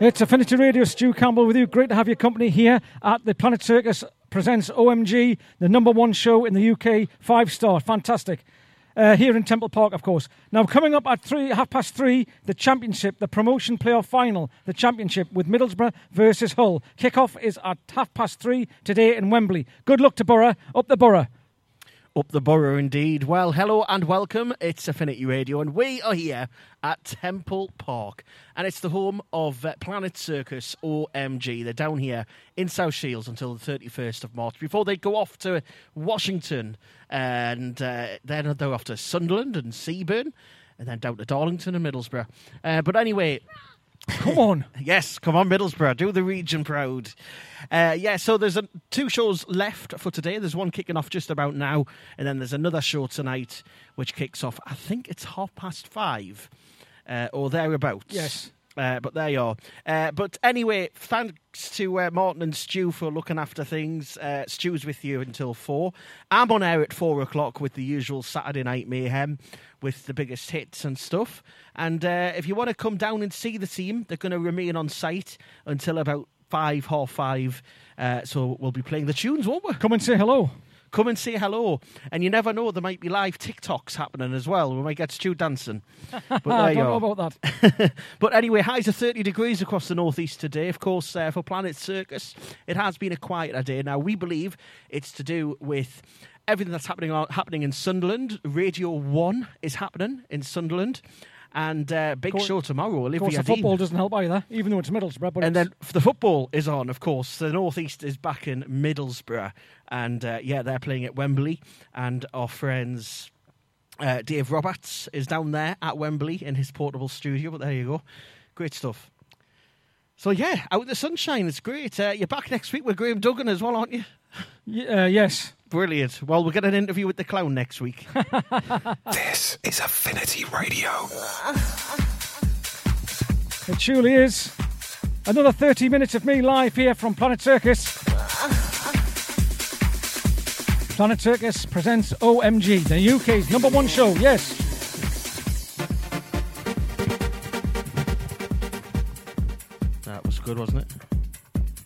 It's Affinity Radio, Stu Campbell with you. Great to have your company here at the Planet Circus presents OMG, the number one show in the UK, 5-star, fantastic. Here in Temple Park, of course. Now, coming up at 3:30, the championship, the promotion playoff final, the championship with Middlesbrough versus Hull. Kick-off is at 3:30 today in Wembley. Good luck to Borough. Up the Borough. Up the Borough indeed. Well, hello and welcome. It's Affinity Radio and we are here at Temple Park. And it's the home of Planet Circus OMG. They're down here in South Shields until the 31st of March before they go off to Washington. And then they're off to Sunderland and Seaburn and then down to Darlington and Middlesbrough. But anyway... Come on. Yes, come on, Middlesbrough. Do the region proud. So there's two shows left for today. There's one kicking off just about now, and then there's another show tonight which kicks off, I think it's 5:30 or thereabouts. Yes. But there you are. But anyway, thanks to Martin and Stu for looking after things. Stu's with you until 4. I'm on air at 4 o'clock with the usual Saturday Night Mayhem with the biggest hits and stuff. And if you want to come down and see the team, they're going to remain on site until about 5:30. So we'll be playing the tunes, won't we? Come and say hello. Come and say hello. And you never know, there might be live TikToks happening as well. We might get Stu dancing. But there I you don't know are. about that. But anyway, highs of 30 degrees across the northeast today. Of course, for Planet Circus, it has been a quieter day. Now, we believe it's to do with everything that's happening in Sunderland. Radio 1 is happening in Sunderland. And big show tomorrow, Olivia Of course, the Dean. football doesn't help either, even though it's Middlesbrough. But And then the football is on, of course. The North East is back in Middlesbrough. And, they're playing at Wembley. And our friends Dave Roberts is down there at Wembley in his portable studio. But there you go. Great stuff. So, out in the sunshine. It's great. You're back next week with Graham Duggan as well, aren't you? Yes. Brilliant. Well, we'll get an interview with the clown next week. This is Affinity Radio. It surely is. Another 30 minutes of me live here from Planet Circus. Planet Circus presents OMG, the UK's number one show, yes. That was good, wasn't it?